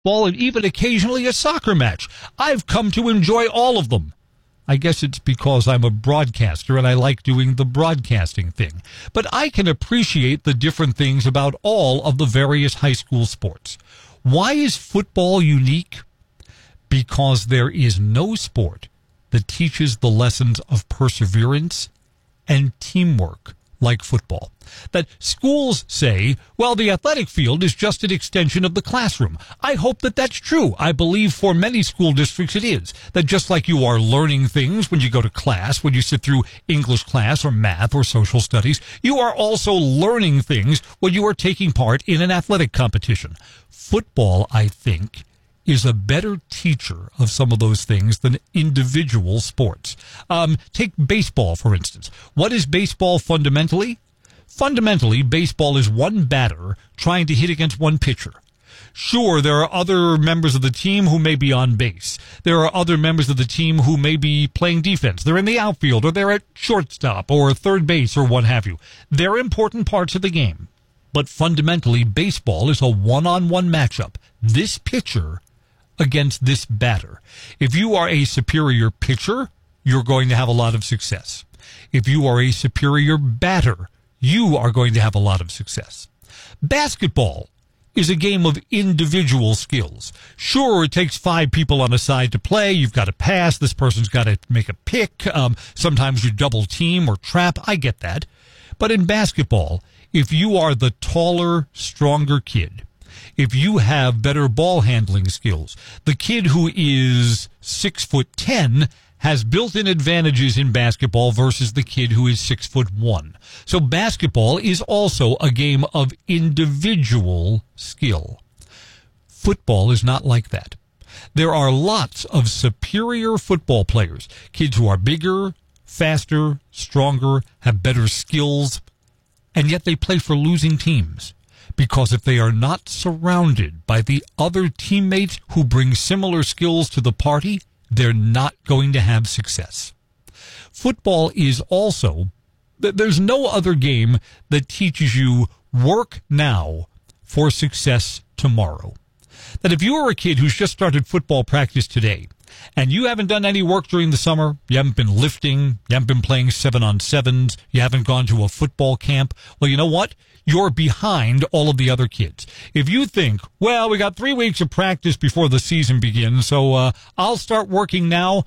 football, and even occasionally a soccer match. I've come to enjoy all of them. I guess it's because I'm a broadcaster and I like doing the broadcasting thing. But I can appreciate the different things about all of the various high school sports. Why is football unique? Because there is no sport that teaches the lessons of perseverance and teamwork like football. That schools say, well, the athletic field is just an extension of the classroom. I hope that that's true. I believe for many school districts it is. That just like you are learning things when you go to class, when you sit through English class or math or social studies, you are also learning things when you are taking part in an athletic competition. Football, I think, is a better teacher of some of those things than individual sports. Take baseball, for instance. What is baseball fundamentally? Fundamentally, baseball is one batter trying to hit against one pitcher. Sure, there are other members of the team who may be on base. There are other members of the team who may be playing defense. They're in the outfield, or they're at shortstop, or third base, or what have you. They're important parts of the game. But fundamentally, baseball is a one-on-one matchup. This pitcher against this batter. If you are a superior pitcher, you're going to have a lot of success. If you are a superior batter, you are going to have a lot of success. Basketball is a game of individual skills. Sure, it takes 5 people on a side to play. You've got to pass. This person's got to make a pick. Sometimes you double team or trap. I get that. But in basketball, if you are the taller, stronger kid, if you have better ball handling skills, the kid who is 6'10" has built-in advantages in basketball versus the kid who is 6'1". So basketball is also a game of individual skill. Football is not like that. There are lots of superior football players, kids who are bigger, faster, stronger, have better skills, and yet they play for losing teams. Because if they are not surrounded by the other teammates who bring similar skills to the party, they're not going to have success. Football is also, there's no other game that teaches you work now for success tomorrow. That if you are a kid who's just started football practice today, and you haven't done any work during the summer, you haven't been lifting, you haven't been playing 7-on-7s, you haven't gone to a football camp, well, you know what? You're behind all of the other kids. If you think, well, we got 3 weeks of practice before the season begins, so I'll start working now,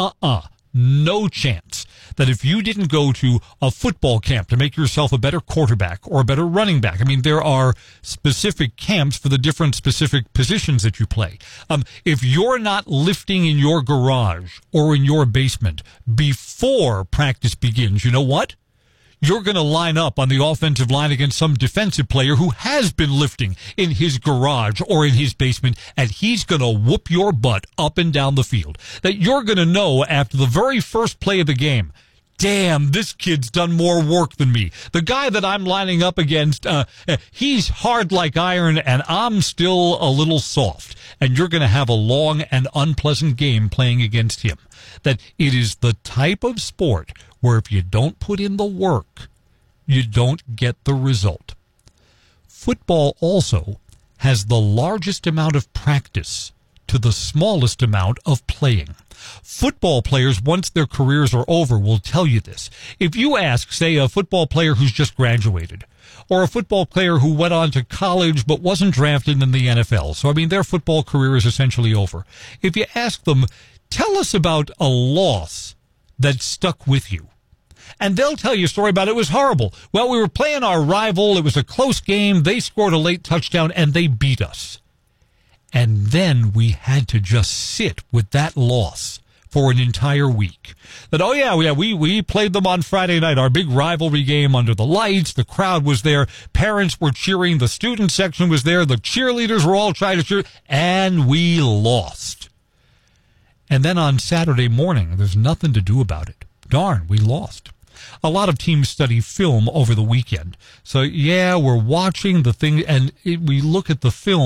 no chance that if you didn't go to a football camp to make yourself a better quarterback or a better running back. I mean, there are specific camps for the different specific positions that you play. If you're not lifting in your garage or in your basement before practice begins, you know what? You're going to line up on the offensive line against some defensive player who has been lifting in his garage or in his basement, and he's going to whoop your butt up and down the field. That you're going to know after the very first play of the game, damn, this kid's done more work than me. The guy that I'm lining up against, he's hard like iron, and I'm still a little soft. And you're going to have a long and unpleasant game playing against him. That it is the type of sport where if you don't put in the work, you don't get the result. Football also has the largest amount of practice to the smallest amount of playing. Football players, once their careers are over, will tell you this. If you ask, say, a football player who's just graduated, or a football player who went on to college but wasn't drafted in the NFL, so, I mean, their football career is essentially over. If you ask them, tell us about a loss that stuck with you. And they'll tell you a story about it was horrible. Well, we were playing our rival. It was a close game. They scored a late touchdown, and they beat us. And then we had to just sit with that loss for an entire week. That, oh, yeah, we played them on Friday night, our big rivalry game under the lights. The crowd was there. Parents were cheering. The student section was there. The cheerleaders were all trying to cheer. And we lost. And then on Saturday morning, there's nothing to do about it. Darn, we lost. A lot of teams study film over the weekend. So, yeah, we're watching the thing, and we look at the film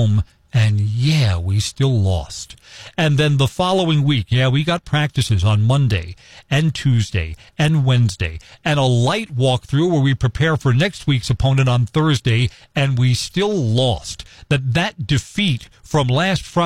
And yeah, we still lost. And then the following week, we got practices on Monday and Tuesday and Wednesday and a light walkthrough where we prepare for next week's opponent on Thursday, and we still lost. That defeat from last Friday